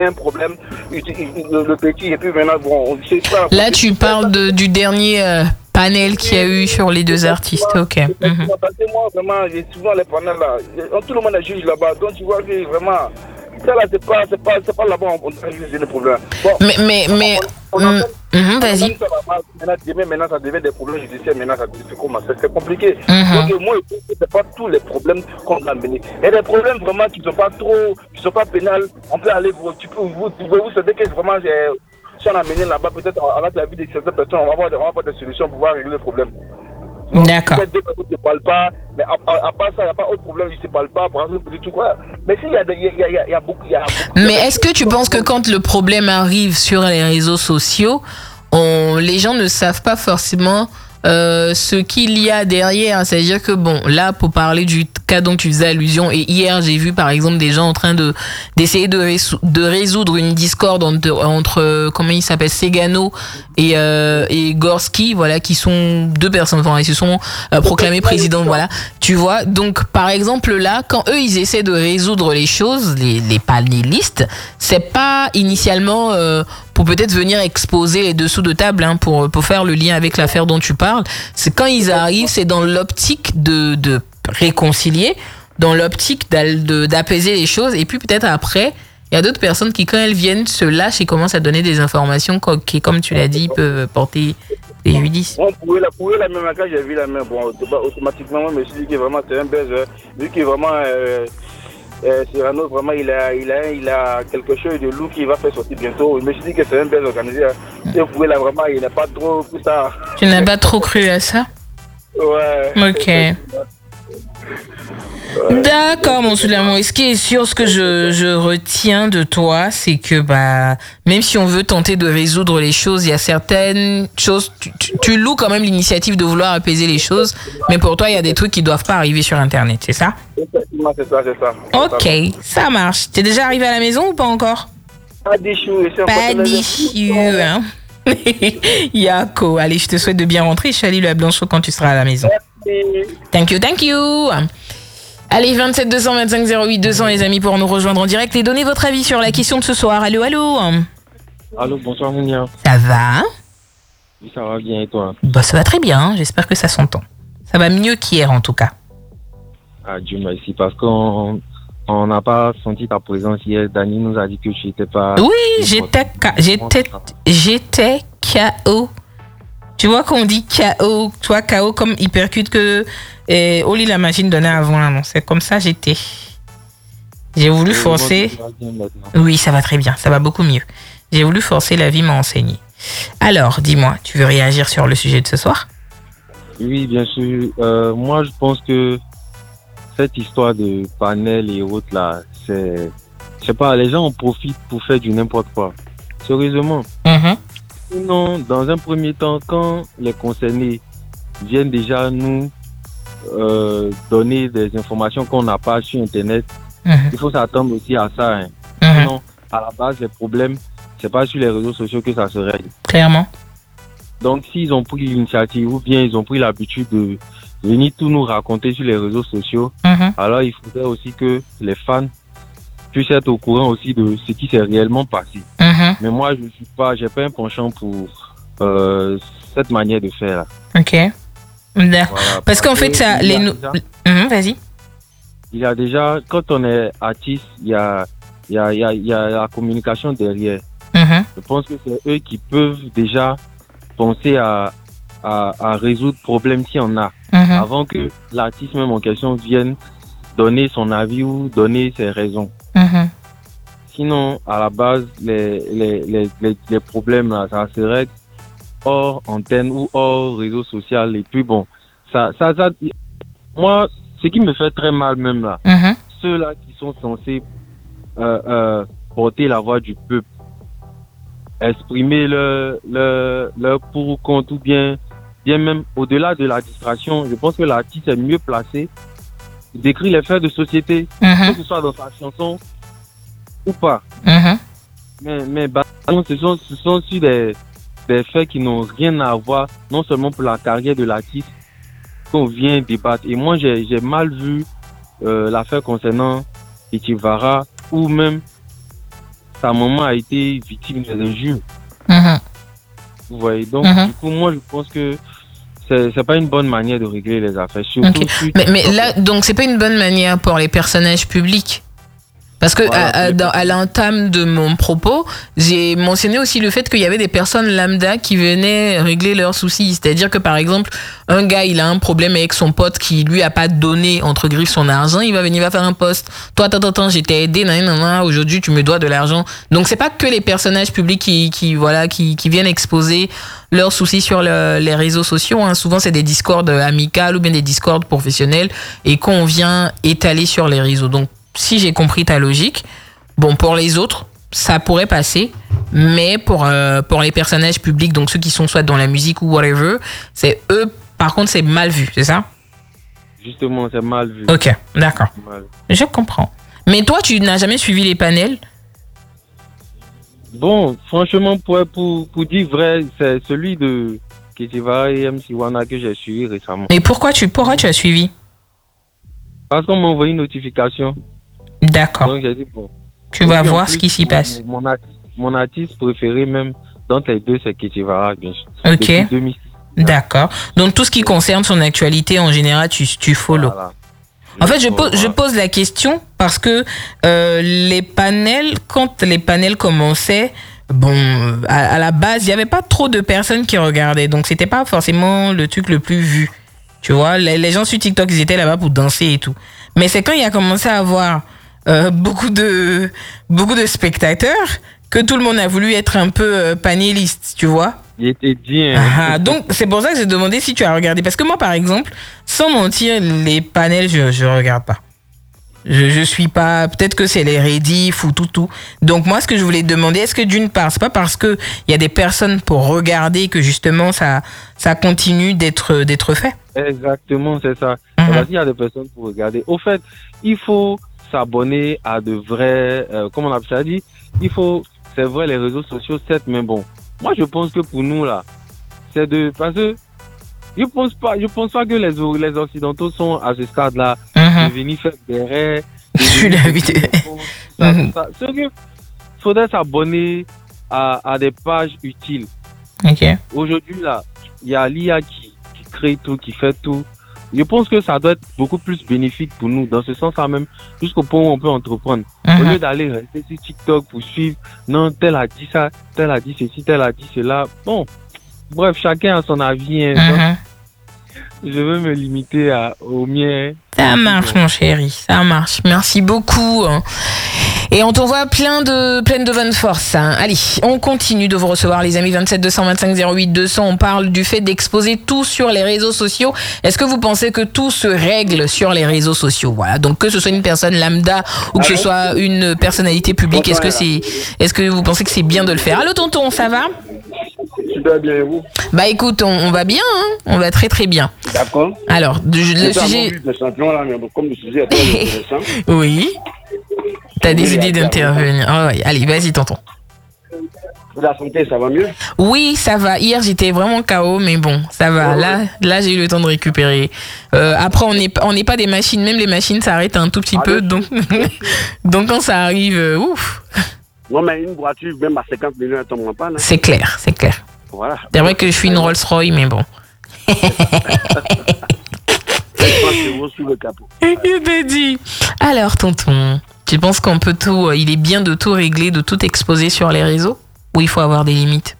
un problème, le petit, et puis maintenant, bon, on sait pas. Là, tu parles du dernier panel qu'il y a eu sur les deux artistes. Ok. Parce que moi, vraiment, j'ai souvent les panels là. Tout le monde est juge là-bas. Donc, tu vois que vraiment, ça là, c'est pas là-bas on a jugé le problème. Bon, vas-y. Maintenant, ça devient des problèmes judiciaires. Maintenant, c'est compliqué. Donc, moi, je pense que c'est pas tous les problèmes qu'on a amenés. Il y a des problèmes vraiment qui sont pas pénals. On peut aller, vous savez que vraiment, si on a mené là-bas, peut-être avec la vie de certaines personnes, on va avoir des solutions pour pouvoir régler le problème. Donc, d'accord. Peut-être deux personnes ne se parlent pas, mais à part ça, il n'y a pas autre problème, ils ne se parlent pas, par exemple, du tout quoi. Mais s'il y a beaucoup. Mais est-ce que tu penses que quand le problème arrive sur les réseaux sociaux, les gens ne savent pas forcément ce qu'il y a derrière? C'est-à-dire que, bon, là, pour parler du cas dont tu faisais allusion, et hier, j'ai vu, par exemple, des gens en train d'essayer de résoudre une discorde entre comment il s'appelle, Segano et Gorski, voilà, qui sont deux personnes, enfin, ils se sont proclamés présidents, voilà. Tu vois, donc, par exemple, là, quand eux, ils essaient de résoudre les choses, les panélistes, c'est pas initialement pour peut-être venir exposer les dessous de table, hein, pour faire le lien avec l'affaire dont tu parles. C'est quand ils arrivent, c'est dans l'optique de réconcilier, dans l'optique d'apaiser les choses, et puis peut-être après, il y a d'autres personnes qui, quand elles viennent, se lâchent et commencent à donner des informations qui, comme tu l'as dit, peuvent porter des judices. Bon, pour la même, quand j'ai vu la même, bon, automatiquement, je me suis dit que vraiment c'est un buzz, vu que vraiment Cyrano, vraiment, il a quelque chose de lourd qui va faire sortir bientôt. Je me suis dit que c'est un buzz organisé. Si vous pouvez là, vraiment, il n'est pas trop tout ça. Tu n'as pas trop cru à ça? Ouais. Ok. D'accord, mon Souleymane. Ce qui est sûr, ce que je retiens de toi, c'est que même si on veut tenter de résoudre les choses, il y a certaines choses, tu loues quand même l'initiative de vouloir apaiser les choses, mais pour toi, il y a des trucs qui doivent pas arriver sur Internet, c'est ça? Effectivement, c'est ça. Ok, ça marche. T'es déjà arrivé à la maison ou pas encore? Pas d'échou. Pas d'échou, hein. Yako, allez, je te souhaite de bien rentrer. Chalet la Blanchot quand tu seras à la maison. Merci. Thank you. Allez, 27 225 08 200 les amis pour nous rejoindre en direct et donner votre avis sur la question de ce soir. Allô. Allô, bonsoir Mounia. Ça va? Oui, ça va bien et toi? Ça va très bien, j'espère que ça s'entend. Ça va mieux qu'hier en tout cas. Ah, Dieu merci, parce qu'on n'a pas senti ta présence hier. Dani nous a dit que tu n'étais pas... Oui, j'étais KO. Tu vois qu'on dit KO, toi KO comme hypercute que Oli la machine donnait avant, non, c'est comme ça j'étais. J'ai voulu forcer. Oui, ça va très bien, ça va beaucoup mieux. J'ai voulu forcer, la vie m'a enseigné. Alors, dis-moi, tu veux réagir sur le sujet de ce soir? Oui, bien sûr. Moi, je pense que cette histoire de panel et autres là, c'est... Je sais pas, les gens en profitent pour faire du n'importe quoi. Sérieusement. Sinon, dans un premier temps, quand les concernés viennent déjà nous donner des informations qu'on n'a pas sur Internet, il faut s'attendre aussi à ça. Hein. Sinon, à la base, les problèmes, c'est pas sur les réseaux sociaux que ça se règle. Clairement. Donc, s'ils ont pris l'initiative ou bien ils ont pris l'habitude de venir tout nous raconter sur les réseaux sociaux, alors il faudrait aussi que les fans puissent être au courant aussi de ce qui s'est réellement passé. Mais moi, j'ai pas un penchant pour cette manière de faire là. Ok. Voilà, parce qu'en fait, ça, vas-y. Il y a déjà, quand on est artiste, il y a la communication derrière. Je pense que c'est eux qui peuvent déjà penser à résoudre le problème s'il y en a, avant que l'artiste même en question vienne donner son avis ou donner ses raisons. Sinon, à la base, les problèmes là, ça se règle hors antenne ou hors réseau social. Et puis bon, ça, moi, ce qui me fait très mal même là, ceux-là qui sont censés porter la voix du peuple, exprimer leur pour ou contre, ou bien même au-delà de la distraction, je pense que l'artiste est mieux placé d'écrire les faits de société, que ce soit dans sa chanson ou pas. Mais ce sont aussi des faits qui n'ont rien à voir, non seulement pour la carrière de l'artiste, qu'on vient débattre. Et moi, j'ai mal vu l'affaire concernant Ichivara, ou même sa maman a été victime des injures. Vous voyez, donc du coup, moi, je pense que c'est pas une bonne manière de régler les affaires. Surtout mais là, donc, c'est pas une bonne manière pour les personnages publics. Parce que à l'entame de mon propos, j'ai mentionné aussi le fait qu'il y avait des personnes lambda qui venaient régler leurs soucis. C'est-à-dire que, par exemple, un gars, il a un problème avec son pote qui lui a pas donné, entre griffes, son argent. Il va venir, il va faire un post. Toi, attends, je t'ai aidé, aujourd'hui, tu me dois de l'argent. Donc, c'est pas que les personnages publics qui viennent exposer leurs soucis sur les réseaux sociaux. Hein. Souvent, c'est des discords amicales ou bien des discords professionnels et qu'on vient étaler sur les réseaux. Donc, si j'ai compris ta logique, bon, pour les autres, ça pourrait passer, mais pour les personnages publics, donc ceux qui sont soit dans la musique ou whatever, c'est eux, par contre, c'est mal vu, c'est ça? Justement, c'est mal vu. Ok, d'accord. Je comprends. Mais toi, tu n'as jamais suivi les panels? Bon, franchement, pour dire vrai, c'est celui de Ketiva et MC Wana que j'ai suivi récemment. Et pourquoi tu as suivi? Parce qu'on m'a envoyé une notification. D'accord. Donc j'ai dit, bon. Tu vas voir ce qui s'y passe. Mon artiste préféré même, dans les deux, c'est Ketiva, bien sûr. Ok. D'accord. Donc tout ce qui concerne son actualité, en général, tu follow. Voilà. En fait, je pose la question parce que quand les panels commençaient, bon, à la base, il n'y avait pas trop de personnes qui regardaient. Donc, c'était pas forcément le truc le plus vu. Tu vois, les gens sur TikTok, ils étaient là-bas pour danser et tout. Mais c'est quand il a commencé à avoir beaucoup de spectateurs que tout le monde a voulu être un peu panéliste, tu vois. Il était dit. Donc, c'est pour ça que j'ai demandé si tu as regardé. Parce que moi, par exemple, sans mentir, les panels, je regarde pas. Je suis pas... Peut-être que c'est les rediff ou tout. Donc, moi, ce que je voulais te demander, est-ce que d'une part, c'est pas parce qu'il y a des personnes pour regarder que justement, ça continue d'être fait? Exactement, c'est ça. Parce qu'il y a des personnes pour regarder. Au fait, il faut s'abonner à de vrais... comment on appelle ça dit? C'est vrai, les réseaux sociaux, certes, mais bon. Moi, je pense que pour nous, là, c'est parce que je pense pas que les Occidentaux sont à ce stade-là de venir faire des raids. Je suis l'invité. C'est qu'il faudrait s'abonner à des pages utiles. Ok. Aujourd'hui, là, il y a l'IA qui crée tout, qui fait tout. Je pense que ça doit être beaucoup plus bénéfique pour nous, dans ce sens-là même, jusqu'au point où on peut entreprendre. Au lieu d'aller rester sur TikTok pour suivre, non, tel a dit ça, tel a dit ceci, tel a dit cela. Bon, bref, chacun a son avis. Je veux me limiter au mien. Ça marche, mon chéri, ça marche. Merci beaucoup. Et on t'envoie plein de bonne force. Allez, on continue de vous recevoir, les amis. 27 225 08 200. On parle du fait d'exposer tout sur les réseaux sociaux. Est-ce que vous pensez que tout se règle sur les réseaux sociaux? Voilà. Donc, que ce soit une personne lambda ou que ce soit une personnalité publique, est-ce que vous pensez que c'est bien de le faire? Allô, tonton, ça va? Super bien, et vous? Bah, écoute, on va bien, hein? On va très, très bien. D'accord. Alors, le sujet... Comme le sujet est très intéressant. Oui. T'as des idées d'intervenir. Oh, ouais. Allez, vas-y, tonton. La santé, ça va mieux? Oui, ça va. Hier, j'étais vraiment KO, mais bon, ça va. Là, j'ai eu le temps de récupérer. Après, on n'est pas des machines. Même les machines s'arrêtent un tout petit peu. Donc, donc, quand ça arrive, ouf. Non, mais une voiture, même à 50 millions, elle tombe en panne. C'est clair, c'est clair. Voilà. C'est vrai que je suis une Rolls-Royce, mais bon. Sur le capot. Je te dis. Alors, tonton, tu penses qu'on peut tout... il est bien de tout régler, de tout exposer sur les réseaux? Ou il faut avoir des limites?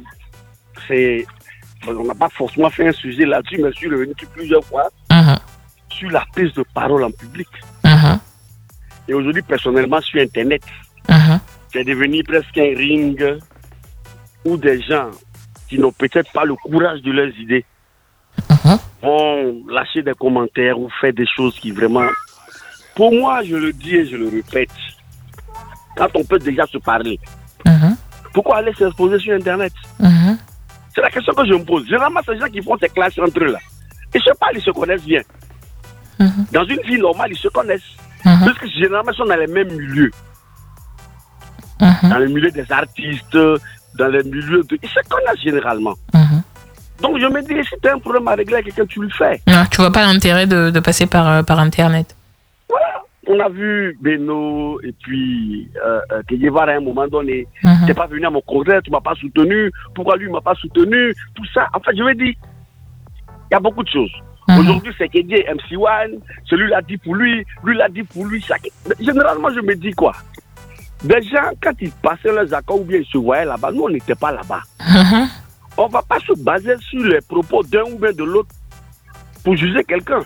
On n'a pas forcément fait un sujet là-dessus, mais je suis revenu plusieurs fois sur la prise de parole en public. Et aujourd'hui, personnellement, sur Internet, c'est devenu presque un ring où des gens qui n'ont peut-être pas le courage de leurs idées vont lâcher des commentaires ou faire des choses qui vraiment... Pour moi, je le dis et je le répète, quand on peut déjà se parler, pourquoi aller s'exposer sur Internet? C'est la question que je me pose. Généralement, ces gens qui font ces classes entre eux là, ils se parlent, ils se connaissent bien. Dans une vie normale, ils se connaissent. Parce que généralement, ils sont dans les mêmes milieux. Dans le milieu des artistes, dans les milieux de... Ils se connaissent généralement. Donc je me dis, si tu as un problème à régler avec quelqu'un, tu le fais. Non, tu vois pas l'intérêt de passer par Internet. Voilà. on a vu Beno et puis Che Guevara à un moment donné. T'es pas venu à mon congrès, tu m'as pas soutenu. Pourquoi lui m'a pas soutenu? Tout ça. En fait, je veux dire, il y a beaucoup de choses. Aujourd'hui, c'est Kédié, MC1, celui l'a dit pour lui l'a dit pour lui. Généralement, je me dis quoi? Des gens, quand ils passaient leurs accords ou bien ils se voyaient là-bas, nous, on n'était pas là-bas. On ne va pas se baser sur les propos d'un ou bien de l'autre pour juger quelqu'un.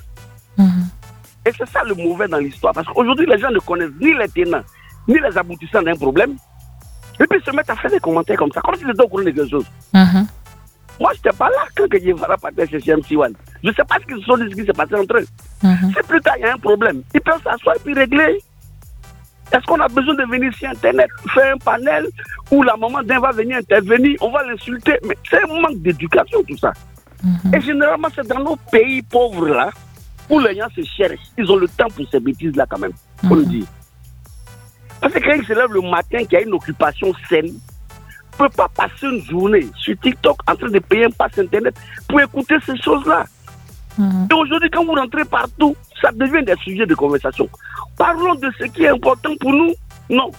Et c'est ça le mauvais dans l'histoire. Parce qu'aujourd'hui, les gens ne connaissent ni les tenants, ni les aboutissants d'un problème. Et puis, ils se mettent à faire des commentaires comme ça, comme s'ils étaient au courant de quelque chose. Moi, je n'étais pas là quand Guevara partait chez MC1. Je ne sais pas ce qu'ils se sont dit, ce qui s'est passé entre eux. C'est plus tard, il y a un problème. Ils peuvent s'asseoir et puis régler. Est-ce qu'on a besoin de venir sur Internet, faire un panel où la maman d'un va venir intervenir, on va l'insulter? Mais c'est un manque d'éducation, tout ça. Et généralement, c'est dans nos pays pauvres-là où les gens se cherchent. Ils ont le temps pour ces bêtises-là, quand même, faut le dire. Parce que quand ils se lèvent le matin, qu'il y a une occupation saine, ne peut pas passer une journée sur TikTok en train de payer un pass Internet pour écouter ces choses-là. Et aujourd'hui, quand vous rentrez partout, ça devient des sujets de conversation. Parlons de ce qui est important pour nous. Non.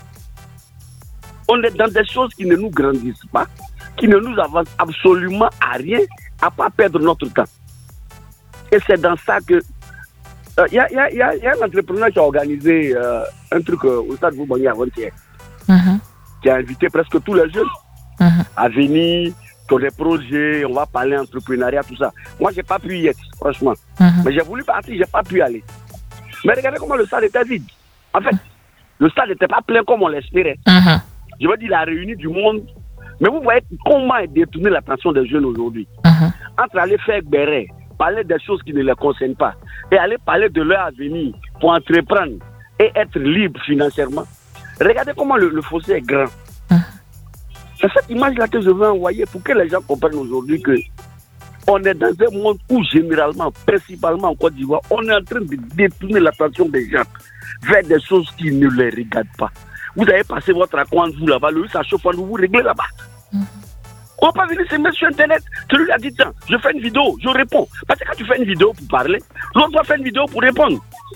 On est dans des choses qui ne nous grandissent pas, qui ne nous avancent absolument à rien, à pas perdre notre temps. Et c'est dans ça que... Il y a un entrepreneur qui a organisé un truc au stade Vauban avant-hier, qui a invité presque tous les jeunes à venir sur des projets, on va parler entrepreneuriat, tout ça. Moi, j'ai pas pu y être, franchement. Mais j'ai voulu partir, j'ai pas pu aller. Mais regardez comment le stade était vide. En fait, le stade n'était pas plein comme on l'espérait. Je veux dire, la réunion du monde. Mais vous voyez comment est détournée l'attention des jeunes aujourd'hui. Entre aller faire béret, parler des choses qui ne les concernent pas, et aller parler de leur avenir pour entreprendre et être libre financièrement. Regardez comment le fossé est grand. C'est cette image-là que je veux envoyer pour que les gens comprennent aujourd'hui que on est dans un monde où généralement, principalement en Côte d'Ivoire, on est en train de détourner l'attention des gens vers des choses qui ne les regardent pas. Vous avez passé votre raconte, vous là-bas, le ça chauffe, vous réglez là-bas. On va pas venir se mettre sur Internet. Celui-là dit, tiens, je fais une vidéo, je réponds. Parce que quand tu fais une vidéo pour parler, l'autre va faire une vidéo pour répondre.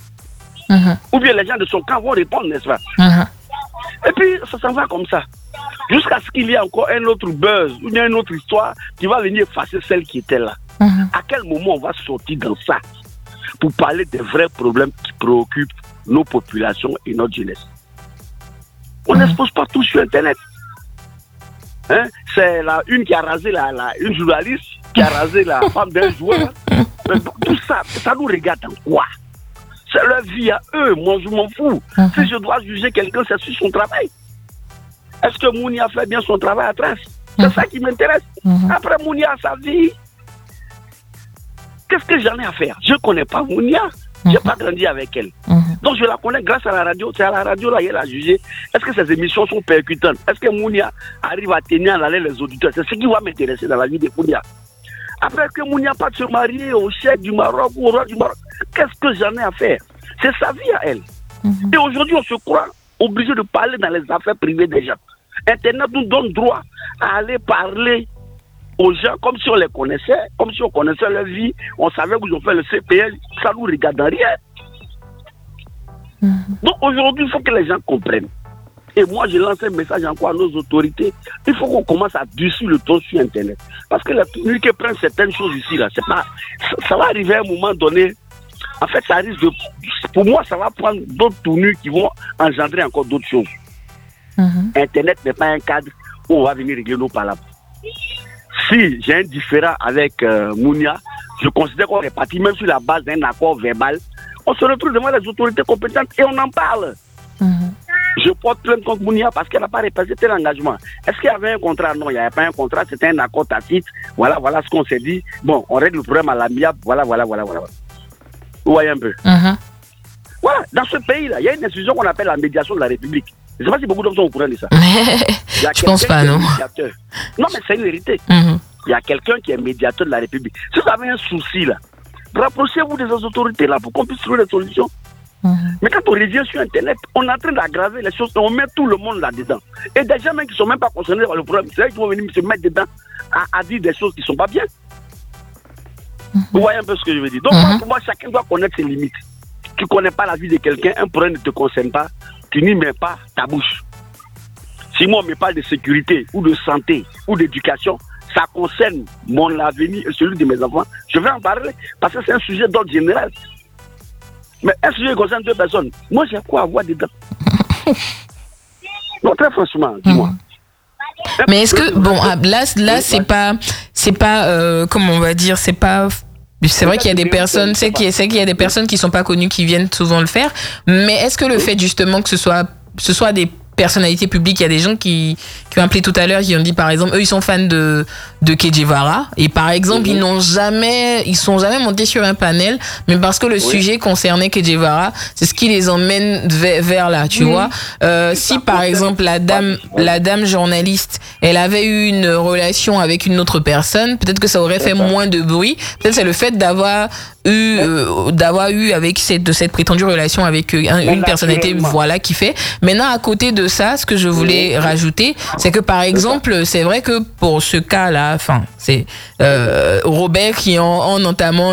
Ou bien les gens de son camp vont répondre, n'est-ce pas? Et puis, ça s'en va comme ça. Jusqu'à ce qu'il y ait encore un autre buzz, ou bien une autre histoire qui va venir effacer celle qui était là. À quel moment on va sortir dans ça pour parler des vrais problèmes qui préoccupent nos populations et notre jeunesse? On n'expose pas tout sur Internet. C'est une qui a rasé une journaliste qui a rasé la femme d'un joueur. Tout ça, ça nous regarde en quoi? C'est leur vie à eux, moi je m'en fous. Si je dois juger quelqu'un, c'est sur son travail. Est-ce que Mounia fait bien son travail à Trace? C'est ça qui m'intéresse. Après, Mounia a sa vie. Qu'est-ce que j'en ai à faire? Je ne connais pas Mounia. Je n'ai pas grandi avec elle. Donc je la connais grâce à la radio. C'est à la radio là qu'elle a jugé. Est-ce que ces émissions sont percutantes? Est-ce que Mounia arrive à tenir en haleine les auditeurs? C'est ce qui va m'intéresser dans la vie de Mounia. Après que Mounia pas se marier au chef du Maroc ou au roi du Maroc, qu'est-ce que j'en ai à faire? C'est sa vie à elle. Et aujourd'hui, on se croit obligé de parler dans les affaires privées des gens. Internet nous donne droit à aller parler aux gens comme si on les connaissait, comme si on connaissait leur vie, on savait où ils ont fait le CPL, ça nous regarde en rien. Donc aujourd'hui, il faut que les gens comprennent. Et moi, je lance un message encore à nos autorités. Il faut qu'on commence à durcir le ton sur Internet. Parce que la tenue qui prend certaines choses ici, là, c'est pas, ça va arriver à un moment donné. En fait, ça risque de... Pour moi, ça va prendre d'autres tenues qui vont engendrer encore d'autres choses. Internet n'est pas un cadre où on va venir régler nos palabres. Si j'ai un différend avec Mounia, je considère qu'on est parti même sur la base d'un accord verbal. On se retrouve devant les autorités compétentes et on en parle. Je porte plainte contre Mounia parce qu'elle n'a pas respecté l'engagement. Est-ce qu'il y avait un contrat? Non, il n'y avait pas un contrat, c'était un accord tacite. Voilà ce qu'on s'est dit. Bon, on règle le problème à l'amiable. Voilà. Vous voyez un peu. Voilà, dans ce pays-là, il y a une institution qu'on appelle la médiation de la République. Je ne sais pas si beaucoup d'hommes sont au courant de ça. Je pense pas, non. Non, mais c'est une vérité. Il y a quelqu'un qui est médiateur de la République. Si vous avez un souci là, rapprochez-vous des autorités là pour qu'on puisse trouver des solutions. Mais quand on revient sur Internet, on est en train d'aggraver les choses et on met tout le monde là-dedans. Et des gens même qui ne sont même pas concernés par le problème, c'est eux qui vont venir se mettre dedans à dire des choses qui ne sont pas bien. Vous voyez un peu ce que je veux dire. Donc pour moi, chacun doit connaître ses limites. tu connais pas la vie de quelqu'un, un problème ne te concerne pas, tu n'y mets pas ta bouche. Si moi on me parle de sécurité ou de santé ou d'éducation, ça concerne mon avenir et celui de mes enfants, je vais en parler parce que c'est un sujet d'ordre général. Mais un sujet qui concerne 2 personnes, moi j'ai quoi à voir dedans? Non, très franchement, dis-moi. Mais est-ce que là c'est pas comment on va dire, c'est vrai qu'il y a des personnes, qu'il y a des personnes qui sont pas connues qui viennent souvent le faire, mais est-ce que le fait justement que ce soit des personnalités publiques, il y a des gens qui ont appelé tout à l'heure, qui ont dit par exemple, eux ils sont fans de Che Guevara et par exemple ils sont jamais montés sur un panel, mais parce que le sujet concernait Che Guevara, c'est ce qui les emmène vers là, tu vois. Si par exemple la dame journaliste, elle avait eu une relation avec une autre personne, peut-être que ça aurait fait moins de bruit. Peut-être c'est le fait d'avoir eu avec cette prétendue relation avec une personnalité, voilà, qui fait. Maintenant, à côté de ça, ce que je voulais rajouter, c'est que par exemple, c'est vrai que pour ce cas-là, c'est Robert qui en entamant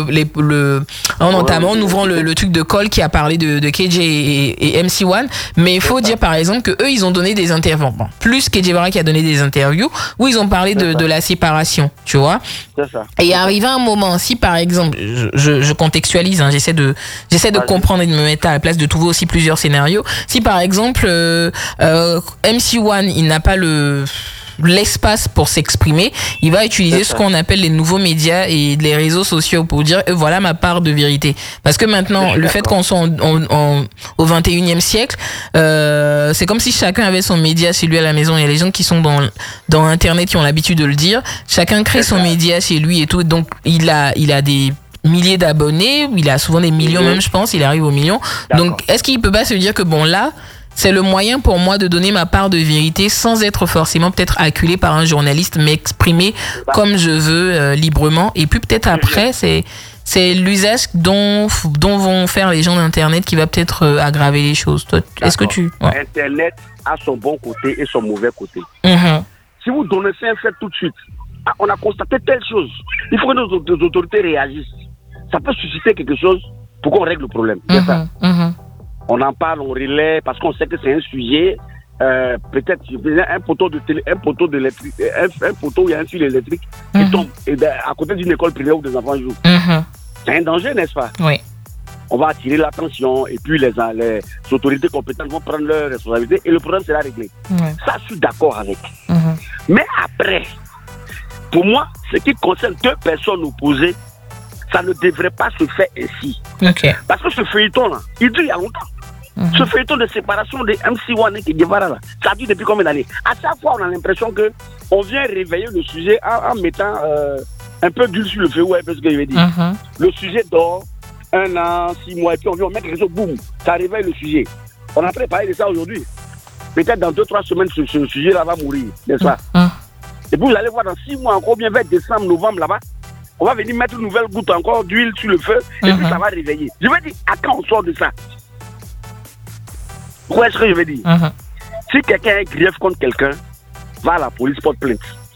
en ouvrant le truc de Cole qui a parlé de KJ et MC1, mais il faut dire par exemple que eux ils ont donné des interviews, plus KJ Guevara qui a donné des interviews où ils ont parlé de la séparation, tu vois. C'est ça. Et arrivé un moment, si par exemple, je contextualise, hein, j'essaie de comprendre et de me mettre à la place de trouver aussi plusieurs scénarios. Si par exemple MC1 il n'a pas l'espace pour s'exprimer, il va utiliser ce qu'on appelle les nouveaux médias et les réseaux sociaux pour dire voilà ma part de vérité. Parce que maintenant, le fait qu'on soit au 21e siècle, c'est comme si chacun avait son média chez lui à la maison. Il y a les gens qui sont dans Internet qui ont l'habitude de le dire. Chacun crée son média chez lui et tout. Donc, il a des milliers d'abonnés, il a souvent des millions même, je pense, il arrive aux millions. Donc, est-ce qu'il peut pas se dire que bon, là, c'est le moyen pour moi de donner ma part de vérité sans être forcément peut-être acculé par un journaliste, m'exprimer comme je veux librement. Et puis peut-être après, c'est l'usage dont vont faire les gens d'Internet qui va peut-être aggraver les choses. Toi, est-ce que tu... Ouais. Internet a son bon côté et son mauvais côté. Si vous donnez un fait tout de suite, on a constaté telle chose, il faut que nos autorités réagissent. Ça peut susciter quelque chose pour qu'on règle le problème. C'est ça. On en parle, on relaie, parce qu'on sait que c'est un sujet, peut-être un poteau où il y a un fil électrique qui tombe à côté d'une école privée où des enfants jouent. C'est un danger, n'est-ce pas? Oui. On va attirer l'attention et puis les autorités compétentes vont prendre leurs responsabilités et le problème sera réglé. Ça, je suis d'accord avec. Mais après, pour moi, ce qui concerne 2 personnes opposées, ça ne devrait pas se faire ainsi. Parce que ce feuilleton-là, il dure il y a longtemps. Ce feuilleton de séparation de MC1 et Che Guevara, là, ça dure depuis combien d'années? À chaque fois, on a l'impression qu'on vient réveiller le sujet en mettant un peu d'huile sur le feu. Ouais, parce que je vais dire. Le sujet dort 1 an, 6 mois, et puis on vient, on met quelque chose, boum, ça réveille le sujet. On a préparé de ça aujourd'hui. Peut-être dans 2-3 semaines, ce sujet-là va mourir, n'est-ce pas? Et puis vous allez voir dans 6 mois encore, bien vers décembre, novembre, là-bas, on va venir mettre une nouvelle goutte encore d'huile sur le feu et puis ça va réveiller. Je veux dire, à quand on sort de ça? Pourquoi est-ce que je veux dire? Si quelqu'un a un grief contre quelqu'un, va à la police, porte plainte.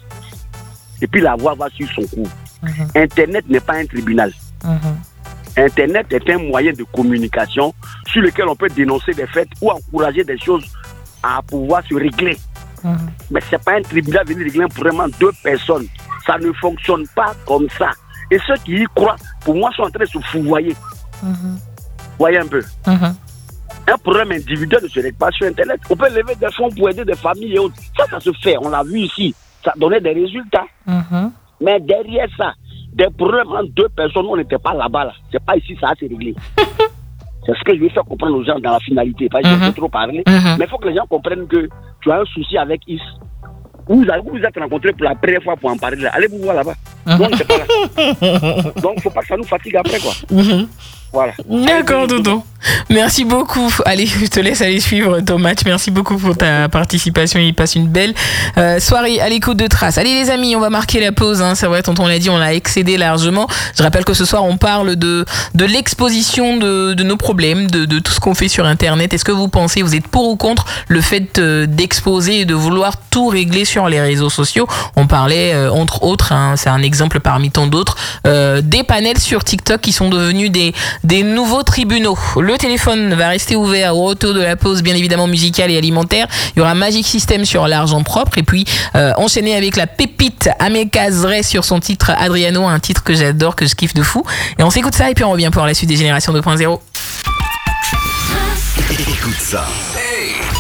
Et puis la voix va suivre son cours. Internet n'est pas un tribunal. Internet est un moyen de communication sur lequel on peut dénoncer des faits ou encourager des choses à pouvoir se régler. Mais ce n'est pas un tribunal venir régler un problème 2 personnes. Ça ne fonctionne pas comme ça. Et ceux qui y croient, pour moi, sont en train de se fouvoyer. Voyez un peu. Un problème individuel ne se règle pas sur Internet. On peut lever des fonds pour aider des familles et autres. Ça se fait. On l'a vu ici. Ça donnait des résultats. Mais derrière ça, des problèmes entre 2 personnes, on n'était pas là-bas. Là. C'est pas ici, ça a se réglé. C'est ce que je vais faire comprendre aux gens dans la finalité. Pas je vais trop parler. Mais il faut que les gens comprennent que tu as un souci avec Is. Vous êtes rencontrés pour la première fois pour en parler là. Allez vous voir là-bas. Non, on n'était pas là. Donc, il ne faut pas que ça nous fatigue après, quoi. Voilà. D'accord, Dodo. Merci beaucoup. Allez, je te laisse aller suivre ton match. Merci beaucoup pour ta participation. Il passe une belle soirée à l'écoute de Trace. Allez les amis, on va marquer la pause. C'est vrai, tonton l'a dit, on l'a excédé largement. Je rappelle que ce soir, on parle de l'exposition de nos problèmes, de tout ce qu'on fait sur Internet. Est-ce que vous pensez, vous êtes pour ou contre le fait d'exposer et de vouloir tout régler sur les réseaux sociaux? On parlait, entre autres, c'est un exemple parmi tant d'autres, des panels sur TikTok qui sont devenus des nouveaux tribunaux. Le téléphone va rester ouvert au retour de la pause, bien évidemment musicale et alimentaire. Il y aura Magic System sur l'argent propre et puis enchaîner avec la pépite Ameka Zray sur son titre Adriano, un titre que j'adore, que je kiffe de fou. Et on s'écoute ça et puis on revient pour la suite des Générations 2.0. Écoute ça.